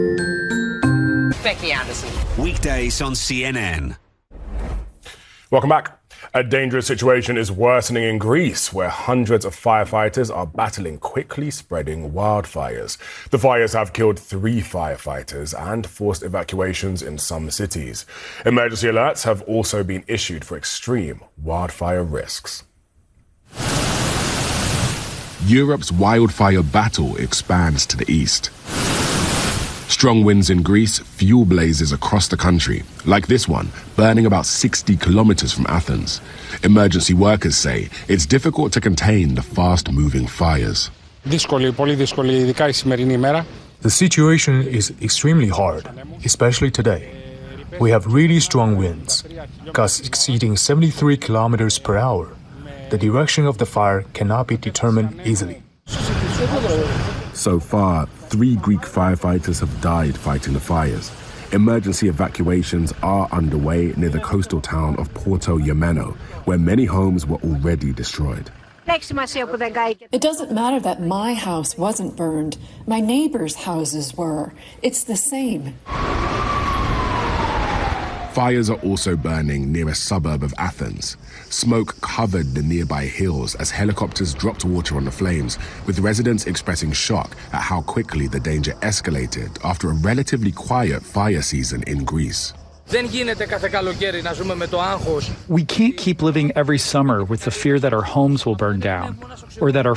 Becky Anderson. Weekdays on CNN. Welcome back. A dangerous situation is worsening in Greece, where hundreds of firefighters are battling quickly spreading wildfires. The fires have killed 3 firefighters and forced evacuations in some cities. Emergency alerts have also been issued for extreme wildfire risks. Europe's wildfire battle expands to the east. Strong winds in Greece fuel blazes across the country, like this one, burning about 60 kilometers from Athens. Emergency workers say it's difficult to contain the fast-moving fires. The situation is extremely hard, especially today. We have really strong winds, gusts exceeding 73 kilometers per hour. The direction of the fire cannot be determined easily. So far, 3 Greek firefighters have died fighting the fires. Emergency evacuations are underway near the coastal town of Porto Gemeno, where many homes were already destroyed. It doesn't matter that my house wasn't burned. My neighbors' houses were. It's the same. Fires are also burning near a suburb of Athens. Smoke covered the nearby hills as helicopters dropped water on the flames, with residents expressing shock at how quickly the danger escalated after a relatively quiet fire season in Greece. We can't keep living every summer with the fear that our homes will burn down or that our